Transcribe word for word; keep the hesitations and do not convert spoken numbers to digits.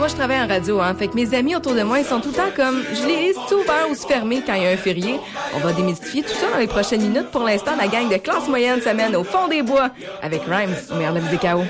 moi, je travaille en radio, hein. Fait que mes amis autour de moi, ils sont tout le temps comme, je les laisse tout ouvert ou se fermer quand il y a un férié. On va démystifier tout ça dans les prochaines minutes. Pour l'instant, la gang de classe moyenne s'amène au fond des bois avec Rhymes, au meilleur de la musique à eau.